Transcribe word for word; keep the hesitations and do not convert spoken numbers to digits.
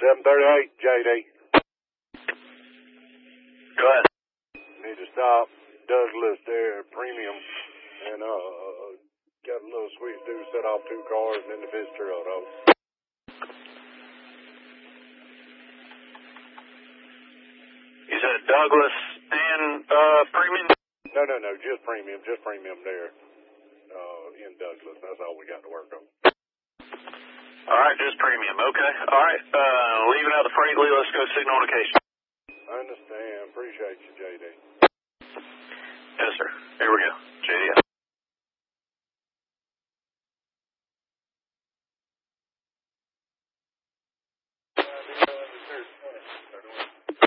seven thirty-eight, J D. Go ahead. Need to stop Douglas there, premium, and uh, got a little squeeze do, set off two cars and then the Fitzgerald over. You said Douglas and uh, premium? No, no, no, just premium, just premium there uh, in Douglas. That's all we got to work on. All right, just premium. Okay. All right. Uh, leaving out the freight, Lee. Let's go signal indication. I understand. Appreciate you, J D. Yes, sir. Here we go. J D.